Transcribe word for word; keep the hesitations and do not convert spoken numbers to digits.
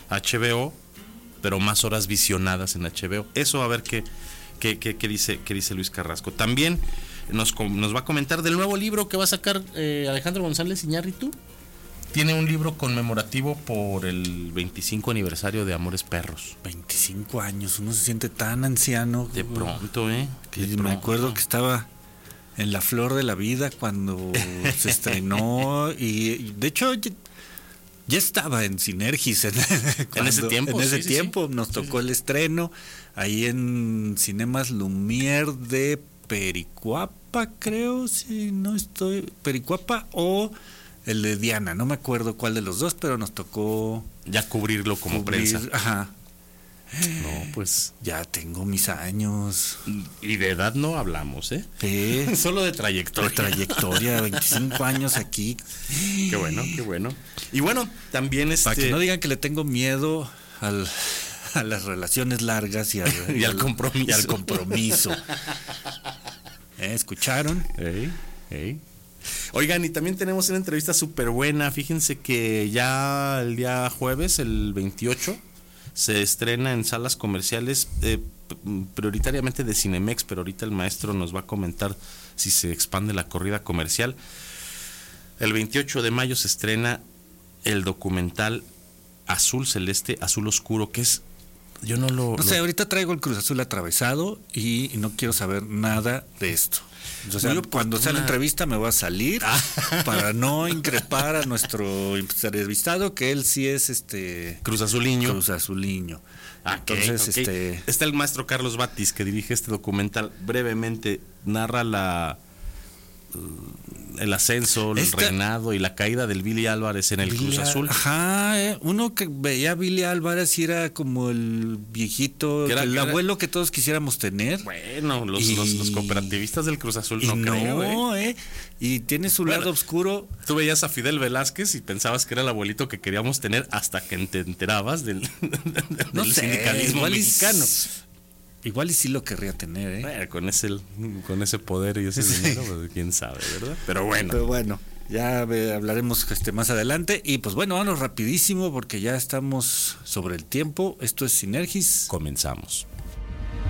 H B O, pero más horas visionadas en H B O. Eso a ver qué, qué, qué, qué dice, qué dice Luis Carrasco. También nos, nos va a comentar del nuevo libro que va a sacar eh, Alejandro González Iñárritu. Tiene un libro conmemorativo por el veinticinco aniversario de Amores Perros. veinticinco años, uno se siente tan anciano. De pronto, ¿eh? Que De me pronto. acuerdo que estaba en la flor de la vida cuando se estrenó y, y de hecho ya, ya estaba en Sinergis en, cuando, en ese tiempo. En ese sí, tiempo sí, sí. nos tocó sí, sí. el estreno ahí en Cinemas Lumière de Pericuapa, creo, si no estoy, Pericuapa o el de Diana, no me acuerdo cuál de los dos, pero nos tocó ya cubrirlo como cubrir, prensa. Ajá. No, pues ya tengo mis años. Y de edad no hablamos, ¿eh? Sí. Solo de trayectoria. De trayectoria, veinticinco años aquí. Qué bueno, qué bueno. Y bueno, también este... Para que no digan que le tengo miedo al, a las relaciones largas y al, y al compromiso. Y al compromiso. ¿Eh? ¿Escucharon? Ey, ey. Oigan, y también tenemos una entrevista súper buena. Fíjense que ya el día jueves, el veintiocho, se estrena en salas comerciales, eh, prioritariamente de Cinemex, pero ahorita el maestro nos va a comentar si se expande la corrida comercial. El veintiocho de mayo se estrena el documental Azul Celeste, Azul Oscuro, que es... Yo no lo... No sé, lo... ahorita traigo el Cruz Azul atravesado y, y no quiero saber nada de esto. O sea, cuando sea la entrevista me va a salir para no increpar a nuestro entrevistado, que él sí es este Cruz Azuliño. Cruz Azuliño. Ah, Entonces, okay, okay. este está el maestro Carlos Batis, que dirige este documental. Brevemente narra la el ascenso, el Esta, reinado y la caída del Billy Álvarez en el Billy, Cruz Azul. Ajá, eh, uno que veía a Billy Álvarez y era como el viejito, era, el era, abuelo que todos quisiéramos tener. Bueno, los, y, los, los cooperativistas del Cruz Azul y no, no creo, ¿eh? eh. Y tiene su bueno, lado oscuro. Tú veías a Fidel Velázquez y pensabas que era el abuelito que queríamos tener hasta que te enterabas del, del no sé, sindicalismo mexicano. Es, igual y sí lo querría tener, ¿eh? Bueno, con ese, con ese poder y ese sí. dinero, pues, quién sabe, ¿verdad? Pero bueno. Pero bueno, ya hablaremos este, más adelante. Y pues bueno, vamos rapidísimo porque ya estamos sobre el tiempo. Esto es Sinergis. Comenzamos.